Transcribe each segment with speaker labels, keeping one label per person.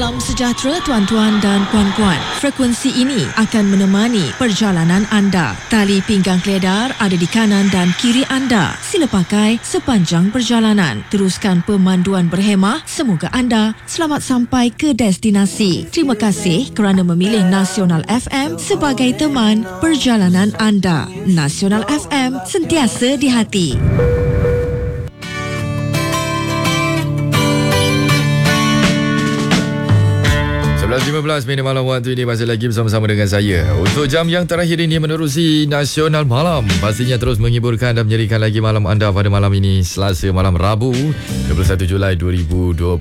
Speaker 1: Salam sejahtera tuan-tuan dan puan-puan. Frekuensi ini akan menemani perjalanan anda. Tali pinggang keledar ada di kanan dan kiri anda. Sila pakai sepanjang perjalanan. Teruskan pemanduan berhemah. Semoga anda selamat sampai ke destinasi. Terima kasih kerana memilih Nasional FM sebagai teman perjalanan anda. Nasional FM, sentiasa di hati.
Speaker 2: 11.15 minit malam waktu ini masih lagi bersama-sama dengan saya. Untuk jam yang terakhir ini menerusi Nasional Malam. Pastinya terus menghibur dan menyerikan lagi malam anda pada malam ini, Selasa malam Rabu 21 Julai 2026.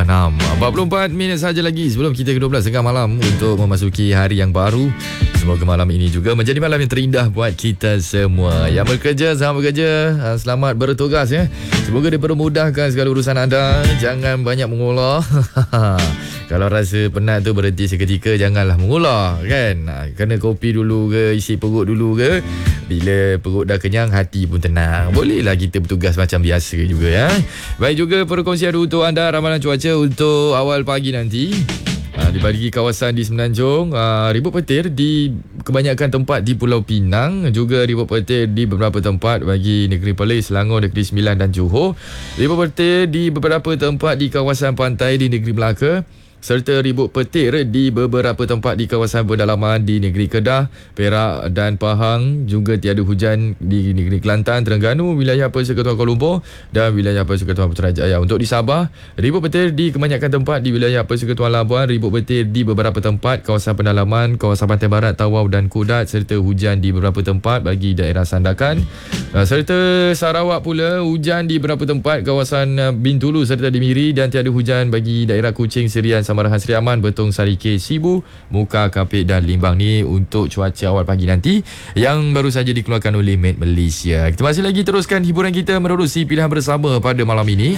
Speaker 2: 44 minit saja lagi sebelum kita ke 12 tengah malam untuk memasuki hari yang baru. Semoga malam ini juga menjadi malam yang terindah buat kita semua. Yang bekerja, selamat bekerja, selamat bertugas ya. Semoga dipermudahkan segala urusan anda. Jangan banyak mengolah. Kalau rasa penat tu berhenti seketika, janganlah mengolah kan. Kena kopi dulu ke, isi perut dulu ke. Bila perut dah kenyang, hati pun tenang. Bolehlah kita bertugas macam biasa juga ya. Baik juga perkongsian untuk anda ramalan cuaca untuk awal pagi nanti. Dibagi kawasan di Semenanjung, ribut petir di kebanyakan tempat di Pulau Pinang, juga ribut petir di beberapa tempat bagi Negeri Perlis, Selangor, Negeri Sembilan dan Johor. Ribut petir di beberapa tempat di kawasan pantai di Negeri Melaka, serta ribut petir di beberapa tempat di kawasan pedalaman di Negeri Kedah, Perak dan Pahang. Juga tiada hujan di Negeri Kelantan, Terengganu, wilayah Persekutuan Kuala Lumpur dan wilayah Persekutuan Putrajaya. Untuk di Sabah, ribut petir di kebanyakan tempat di wilayah Persekutuan Labuan, ribut petir di beberapa tempat kawasan pedalaman, kawasan Pantai Barat, Tawau dan Kudat, serta hujan di beberapa tempat bagi daerah Sandakan. Serta Sarawak pula, hujan di beberapa tempat kawasan Bintulu serta di Miri, dan tiada hujan bagi daerah Kuching, Serian, Samarahan, Seri Aman, Betong, Sarike, Sibu, Muka, Kapit dan Limbang. Ni untuk cuaca awal pagi nanti yang baru saja dikeluarkan oleh Met Malaysia. Kita masih lagi teruskan hiburan kita menerusi pilihan bersama pada malam ini.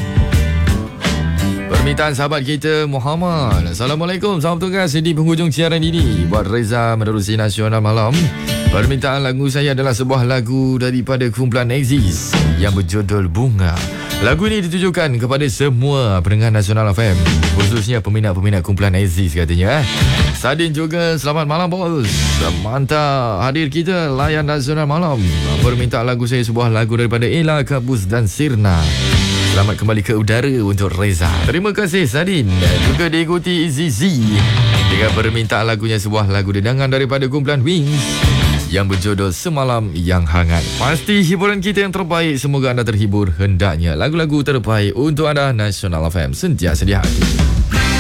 Speaker 2: Permintaan sahabat kita Muhammad. Assalamualaikum, selamat bertugas di penghujung siaran ini. Buat Reza menerusi Nasional Malam. Permintaan lagu saya adalah sebuah lagu daripada kumpulan Exis yang berjudul Bunga. Lagu ini ditujukan kepada semua pendengar Nasional FM, khususnya peminat-peminat kumpulan Exis katanya. Sadin juga, selamat malam bos. Mantap hadir kita layan Nasional Malam. Permintaan lagu saya sebuah lagu daripada Ella, Kabus dan Sirna. Selamat kembali ke udara untuk Reza. Terima kasih Sadin. Juga diikuti Izzy Z dengan permintaan lagunya sebuah lagu dedangan daripada kumpulan Wings yang berjudul Semalam Yang Hangat. Pasti hiburan kita yang terbaik. Semoga anda terhibur. Hendaknya lagu-lagu terbaik untuk anda. Nasional FM, sentiasa di hati.